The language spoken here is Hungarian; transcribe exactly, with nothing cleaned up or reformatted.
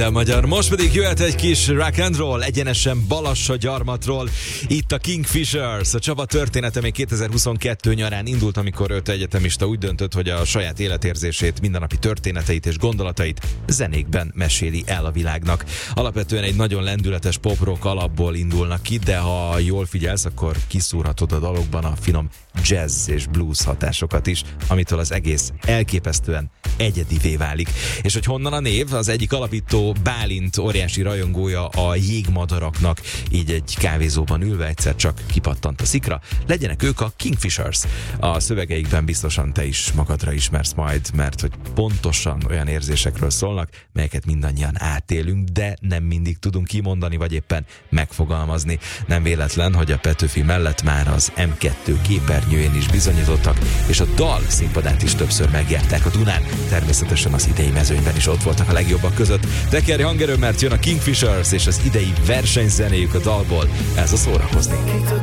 A magyar. Most pedig jöhet egy kis rock and roll, egyenesen Balassa-Gyarmatról. Itt a Kingfishers. A Csaba története még kétezer-huszonkettő nyarán indult, amikor öt egyetemista úgy döntött, hogy a saját életérzését, mindennapi történeteit és gondolatait zenékben meséli el a világnak. Alapvetően egy nagyon lendületes pop-rock alapból indulnak ki, de ha jól figyelsz, akkor kiszúrhatod a dalokban a finom jazz és blues hatásokat is, amitől az egész elképesztően egyedivé válik. És hogy honnan a név? Az egyik alapító Bálint óriási rajongója a jégmadaraknak, így egy kávézóban ülve egyszer csak kipattant a szikra. Legyenek ők a Kingfishers. A szövegeikben biztosan te is magadra ismersz majd, mert hogy pontosan olyan érzésekről szólnak, melyeket mindannyian átélünk, de nem mindig tudunk kimondani, vagy éppen megfogalmazni. Nem véletlen, hogy a Petőfi mellett már az em kettő képernyőjén is bizonyítottak, és a dal színpadát is többször megjárták a Dunán. Természetesen az idei mezőnyben is ott voltak a legjobbak között. Tekerj hangerő, mert jön a Kingfishers, és az idei versenyzenéjük a dalból. Ez a Szórakozni.